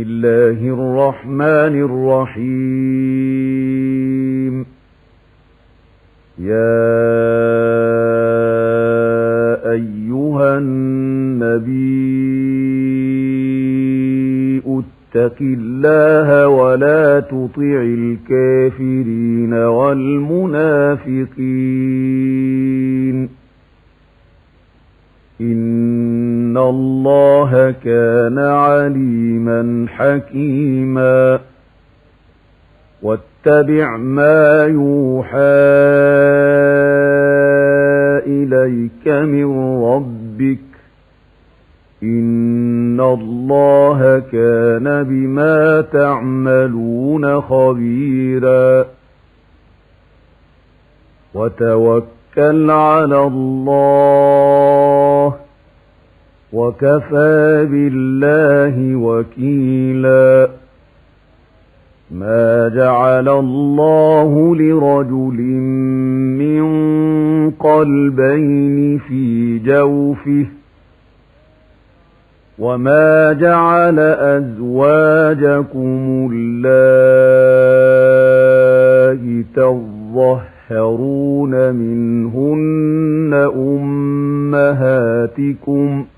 الله الرحمن الرحيم يا أيها النبي اتق الله ولا تطع الكافرين والمنافقين إن الله كان عليما حكيما واتبع ما يوحى إليك من ربك إن الله كان بما تعملون خبيرا وتوكل على الله وكفى بالله وكيلا ما جعل الله لرجل من قلبين في جوفه وما جعل أزواجكم اللائي تظهرون منهن أمهاتكم